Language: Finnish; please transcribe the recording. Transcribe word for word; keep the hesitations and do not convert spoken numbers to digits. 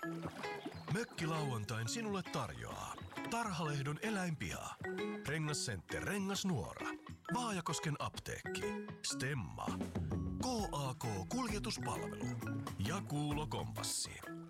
Mökkilauantain sinulle tarjoaa Tarhalehdon eläinpiha, Rengascenter Rengasnuora, Vaajakosken apteekki, Stemma, K A K Kuljetuspalvelu ja Kuulo Kompassi.